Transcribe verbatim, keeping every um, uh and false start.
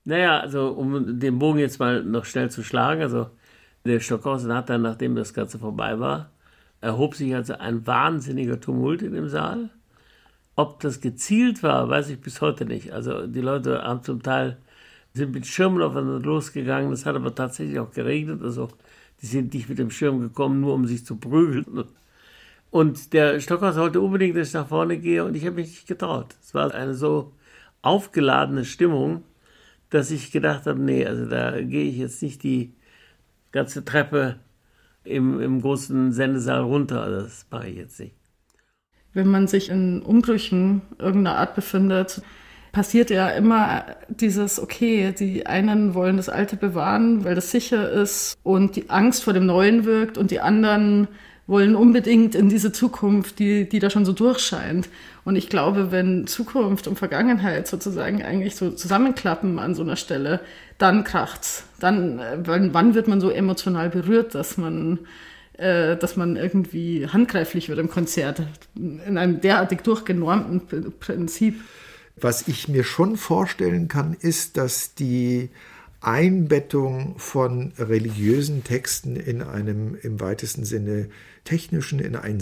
Naja, also um den Bogen jetzt mal noch schnell zu schlagen, also der Stockhausen hat dann, nachdem das Ganze vorbei war, erhob sich also ein wahnsinniger Tumult in dem Saal. Ob das gezielt war, weiß ich bis heute nicht. Also die Leute haben zum Teil, sind mit Schirmen aufeinander losgegangen, es hat aber tatsächlich auch geregnet, also die sind nicht mit dem Schirm gekommen, nur um sich zu prügeln. Und der Stockhausen wollte unbedingt, dass ich nach vorne gehe und ich habe mich nicht getraut. Es war eine so aufgeladene Stimmung, dass ich gedacht habe, nee, also da gehe ich jetzt nicht die ganze Treppe im, im großen Sendesaal runter. Das mache ich jetzt nicht. Wenn man sich in Umbrüchen irgendeiner Art befindet, passiert ja immer dieses, okay, die einen wollen das Alte bewahren, weil das sicher ist und die Angst vor dem Neuen wirkt und die anderen wollen unbedingt in diese Zukunft, die, die da schon so durchscheint. Und ich glaube, wenn Zukunft und Vergangenheit sozusagen eigentlich so zusammenklappen an so einer Stelle, dann kracht's. Dann, wann wird man so emotional berührt, dass man, äh, dass man irgendwie handgreiflich wird im Konzert, in einem derartig durchgenormten Prinzip. Was ich mir schon vorstellen kann, ist, dass die Einbettung von religiösen Texten in einem im weitesten Sinne technischen, in ein